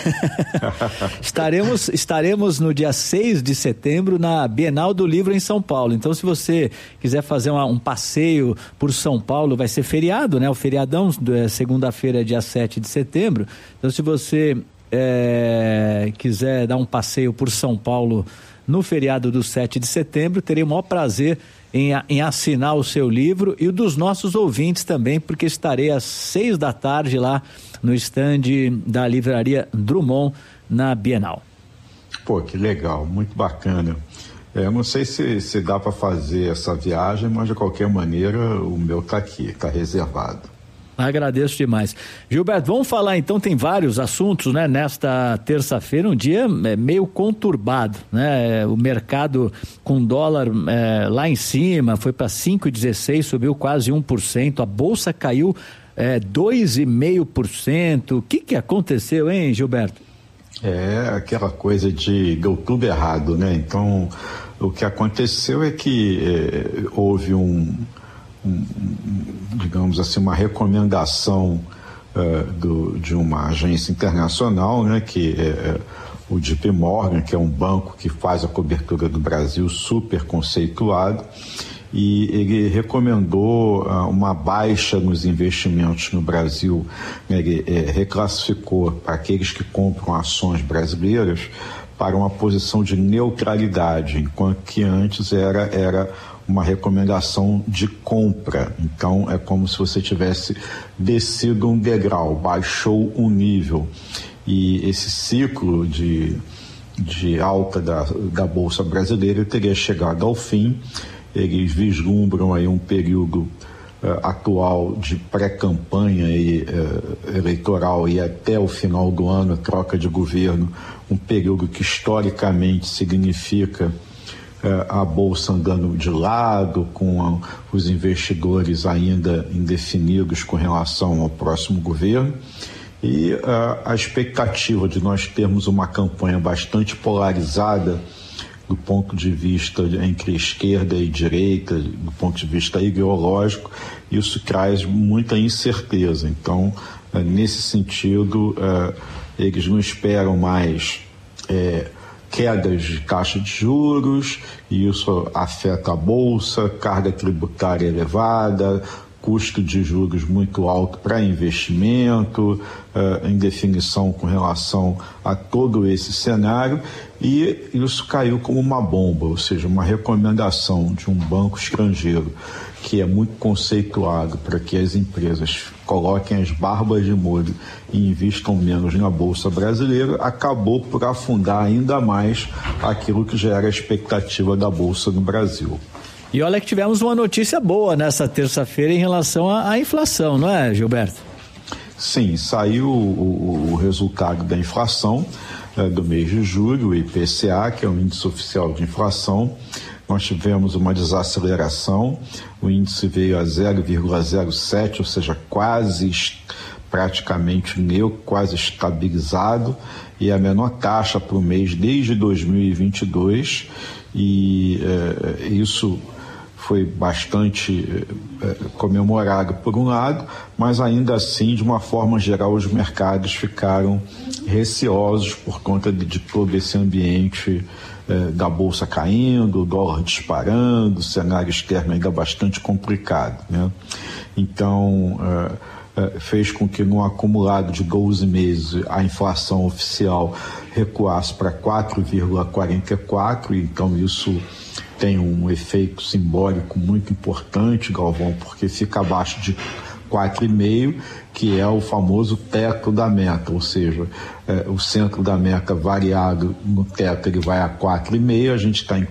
Estaremos no dia 6 de setembro na Bienal do Livro em São Paulo. Então, se você quiser fazer um passeio por São Paulo, vai ser feriado, né? O feriadão, segunda-feira, dia 7 de setembro. Então, se você quiser dar um passeio por São Paulo no feriado do 7 de setembro, terei o maior prazer em assinar o seu livro e o dos nossos ouvintes também, porque estarei às 6 da tarde lá no estande da Livraria Drummond na Bienal. Pô, que legal, muito bacana. Eu não sei se dá para fazer essa viagem, mas de qualquer maneira o meu está aqui, está reservado. Agradeço demais. Gilberto, vamos falar então, tem vários assuntos, né? Nesta terça-feira, um dia meio conturbado, né? O mercado com dólar lá em cima, foi para 5,16, subiu quase 1%, a bolsa caiu 2,5%. O que aconteceu, hein, Gilberto? É aquela coisa de deu tudo errado, né? Então, o que aconteceu é que houve digamos assim, uma recomendação de uma agência internacional, né, que é o JP Morgan, que é um banco que faz a cobertura do Brasil, super conceituado, e ele recomendou uma baixa nos investimentos no Brasil, né, ele reclassificou para aqueles que compram ações brasileiras para uma posição de neutralidade, enquanto que antes era uma recomendação de compra. Então é como se você tivesse descido um degrau, baixou um nível, e esse ciclo de alta da Bolsa Brasileira teria chegado ao fim. Eles vislumbram aí um período atual de pré-campanha eleitoral e até o final do ano, troca de governo, um período que historicamente significa a Bolsa andando de lado, com os investidores ainda indefinidos com relação ao próximo governo, e a expectativa de nós termos uma campanha bastante polarizada do ponto de vista entre esquerda e direita, do ponto de vista ideológico, isso traz muita incerteza. Então, nesse sentido, eles não esperam mais quedas de taxa de juros, e isso afeta a Bolsa, carga tributária elevada, custo de juros muito alto para investimento, indefinição com relação a todo esse cenário, e isso caiu como uma bomba, ou seja, uma recomendação de um banco estrangeiro que é muito conceituado para que as empresas coloquem as barbas de molho e investam menos na Bolsa Brasileira, acabou por afundar ainda mais aquilo que já era a expectativa da Bolsa no Brasil. E olha que tivemos uma notícia boa nessa terça-feira em relação à inflação, não é, Gilberto? Sim, saiu o resultado da inflação do mês de julho, o IPCA, que é o índice oficial de inflação. Nós tivemos uma desaceleração, o índice veio a 0,07, ou seja, praticamente neutro, quase estabilizado, e a menor taxa para o mês desde 2022, e isso foi bastante comemorado por um lado, mas ainda assim, de uma forma geral, os mercados ficaram receosos por conta de todo esse ambiente da Bolsa caindo, o dólar disparando, o cenário externo ainda bastante complicado, né? Então, fez com que no acumulado de 12 meses a inflação oficial recuasse para 4,44, então isso tem um efeito simbólico muito importante, Galvão, porque fica abaixo de 4,5, que é o famoso teto da meta, ou seja, o centro da meta variado no teto ele vai a 4,5, a gente está em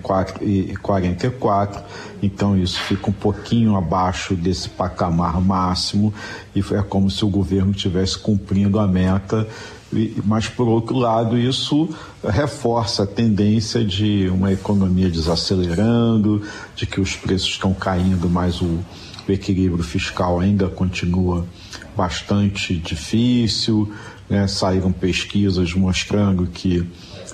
4,44, então isso fica um pouquinho abaixo desse patamar máximo, e é como se o governo estivesse cumprindo a meta, mas por outro lado isso reforça a tendência de uma economia desacelerando, de que os preços estão caindo, mas o equilíbrio fiscal ainda continua bastante difícil, né? Saíram pesquisas mostrando que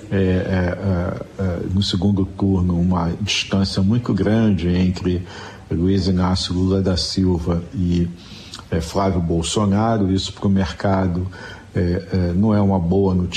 no segundo turno uma distância muito grande entre Luiz Inácio Lula da Silva e Flávio Bolsonaro. Isso para o mercado não é uma boa notícia.